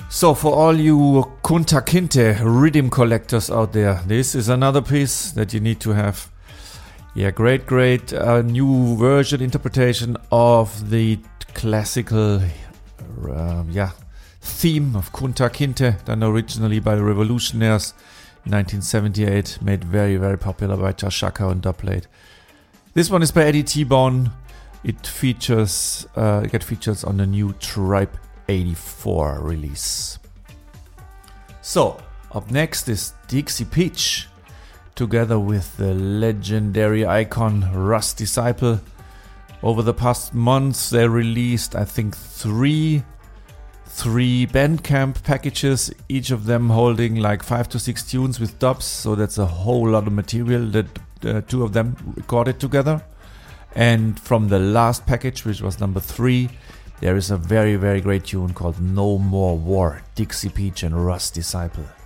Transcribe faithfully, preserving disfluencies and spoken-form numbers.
So for all you Kunta Kinte rhythm collectors out there, this is another piece that you need to have. Yeah, great, great uh, new version interpretation of the classical uh, yeah, theme of Kunta Kinte, done originally by the Revolutionaires in nineteen seventy-eight, made very, very popular by Chashaka and Dubplate. This one is by Eddie T-Bone. It features, uh, it get features on the new Tribe eighty-four release. So, up next is Dixie Peach, together with the legendary icon Russ Disciple. Over the past months, they released, I think, three, three Bandcamp packages, each of them holding like five to six tunes with dubs. So that's a whole lot of material that uh, two of them recorded together. And from the last package, which was number three, there is a very, very great tune called No More War, Dixie Peach and Russ Disciple.